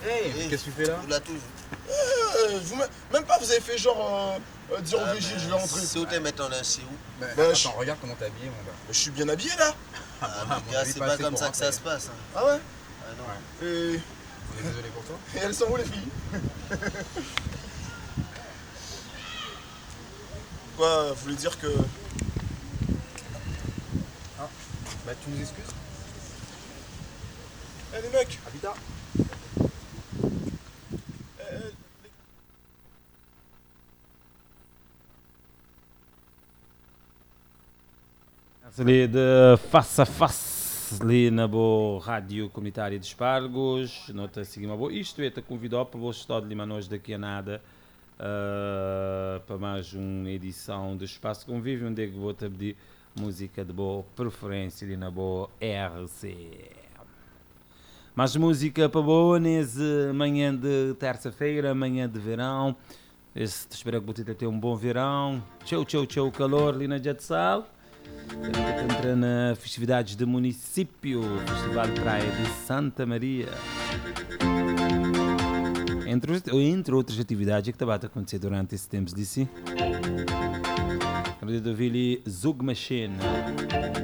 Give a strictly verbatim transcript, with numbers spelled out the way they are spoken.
Hey, Hey, qu'est-ce que tu fais là? Tu l'as toujours. Euh, vous, même pas, vous avez fait genre euh, euh, dire au Ah, vigile, mais je vais rentrer. C'est où t'es maintenant là, c'est où? Bah, Bah, attends, je- regarde comment t'es habillé, mon gars. Je suis bien habillé là. Ah, bon, à mais mon gars, avis, c'est pas pas assez comme pour ça que ça rentrer. se passe. Hein. Ah ouais. Ah non. Ouais. Et, On est désolé pour toi. et elles sont où les filles? Quoi, vous voulez dire que... Ah, bah tu nous excuses? Eh les mecs, Habita. eh, eh, Ali de face a face ali na boa rádio comunitária de Espargos, nota seguimos boa. Isto é, te convidar para você estar de Lima nós daqui a nada uh, para mais uma edição do Espaço Convívio, onde é que vou te pedir música de boa preferência ali na boa R C. Mais música para boa nesse manhã de terça-feira, manhã de verão. Esse, espero que você tenha um bom verão. Tchau, tchau, tchau, calor ali na Jetsal. Entra na festividades do município, Festival Praia de Santa Maria. Entre, entre outras atividades que estava a acontecer durante esse tempo, disse. Acredito ouvir Zug Machine.